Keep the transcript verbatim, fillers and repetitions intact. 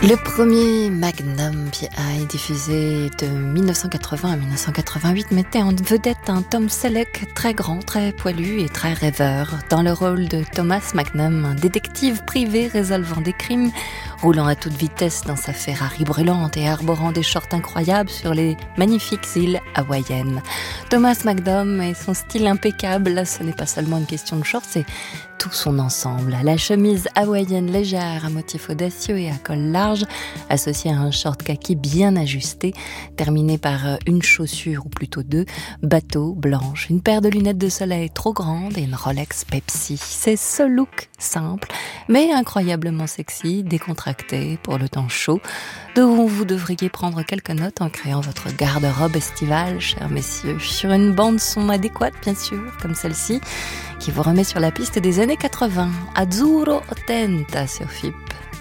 Le premier Magnum P I diffusé de dix-neuf cent quatre-vingts à dix-neuf cent quatre-vingt-huit mettait en vedette un Tom Selleck très grand, très poilu et très rêveur. Dans le rôle de Thomas Magnum, un détective privé résolvant des crimes, roulant à toute vitesse dans sa Ferrari brûlante et arborant des shorts incroyables sur les magnifiques îles hawaïennes. Thomas Magnum et son style impeccable, ce n'est pas seulement une question de shorts, c'est tout son ensemble. La chemise hawaïenne légère à motif audacieux et à col large, associée à un short kaki bien ajusté, terminé par une chaussure, ou plutôt deux, bateau, blanche, une paire de lunettes de soleil trop grande et une Rolex Pepsi. C'est ce look simple, mais incroyablement sexy, décontracté pour le temps chaud, dont vous devriez prendre quelques notes en créant votre garde-robe estivale, chers messieurs, sur une bande-son adéquate, bien sûr, comme celle-ci, qui vous remet sur la piste des années quatre-vingts. Azzurro Ottenta sur F I P.